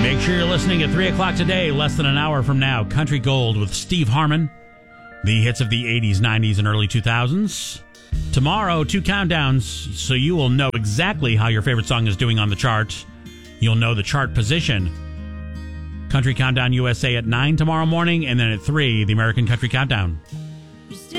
Make sure you're listening at 3 o'clock today, less than an hour from now. Country Gold with Steve Harmon. The hits of the 80s, 90s, and early 2000s. Tomorrow, 2 countdowns, so you will know exactly how your favorite song is doing on the chart. You'll know the chart position. Country Countdown USA at 9 tomorrow morning, and then at 3, the American Country Countdown.